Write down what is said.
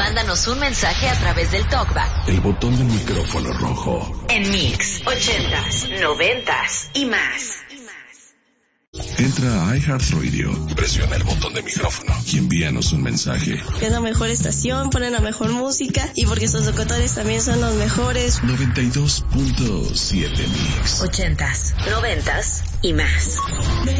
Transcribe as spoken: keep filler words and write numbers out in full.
Mándanos un mensaje a través del TalkBack. El botón del micrófono rojo. En Mix, ochentas, noventas y más. Entra a iHeartRadio, presiona el botón de micrófono y envíanos un mensaje. Es la mejor estación, ponen la mejor música y porque sus locutores también son los mejores. noventa y dos punto siete Mix. Ochentas, noventas y más.